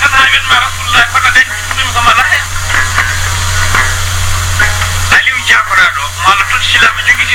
kasa événement rasulullah fota dañi ɗum ko mala hen aliou diakoraɗo mo allah toti silama jogui